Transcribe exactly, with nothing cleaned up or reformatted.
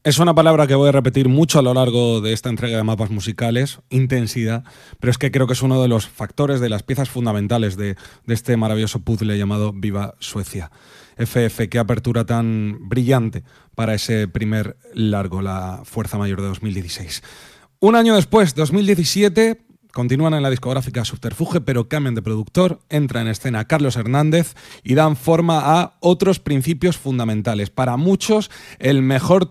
Es una palabra que voy a repetir mucho a lo largo de esta entrega de mapas musicales, intensidad, pero es que creo que es uno de los factores, de las piezas fundamentales de, de este maravilloso puzzle llamado Viva Suecia. F F, qué apertura tan brillante para ese primer largo, la Fuerza Mayor de dos mil dieciséis. Un año después, dos mil diecisiete, continúan en la discográfica Subterfuge, pero cambian de productor, entra en escena Carlos Hernández y dan forma a otros principios fundamentales. Para muchos, el mejor